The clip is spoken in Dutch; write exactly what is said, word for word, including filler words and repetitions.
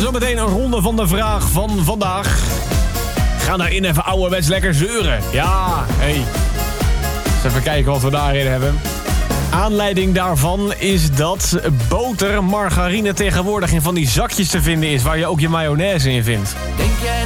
zometeen een ronde van de vraag van vandaag. Ga daarin even ouderwets lekker zeuren. Ja, hé. Hey. Eens even kijken wat we daarin hebben. Aanleiding daarvan is dat boter, margarine tegenwoordig in van die zakjes te vinden is... waar je ook je mayonaise in vindt. Denk jij